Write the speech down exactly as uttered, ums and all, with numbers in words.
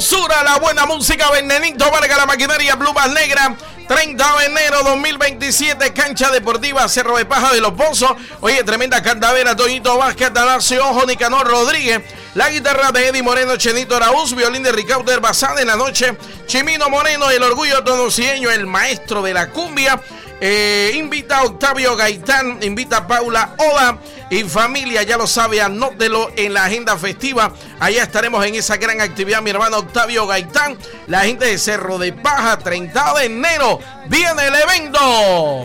sabrosura, la buena música, Venenito Vargas, la maquinaria Plumas Negras. treinta de enero dos mil veintisiete, cancha deportiva Cerro de Paja de los Pozos. Oye, tremenda candadera, Toñito Vázquez, Atanasio Ojo, Nicanor Rodríguez. La guitarra de Eddie Moreno, Chenito Araúz, violín de Ricardo Herbazán en la noche. Chimino Moreno, el orgullo tonocieño, el maestro de la cumbia. Eh, invita a Octavio Gaitán, invita a Paula Oda y familia, ya lo sabe, anótelo en la agenda festiva. Allá estaremos en esa gran actividad, mi hermano Octavio Gaitán, la gente de Cerro de Paja, treinta de enero, viene el evento.